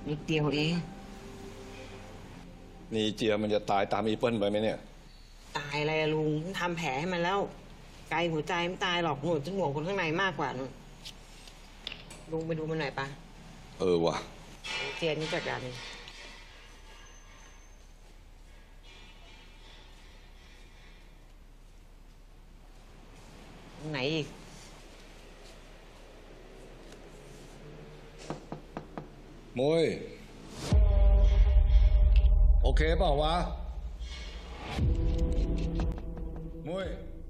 นิดเดียวเองนี่เจียมันจะตายตามอีเปิลไปไหมเนี่ยตายอะไรอะลุงทำแผลให้มันแล้ว ไกลหัวใจไม่ตายหรอกหนูจะห่วงคนข้างในมากกว่านู่นลุงไปดูมันหน่อยปะเออว่ะเจียนนี่จัดการเองตรงไหนอีกมุ้ยโอเคเปล่าวะ มุ้ย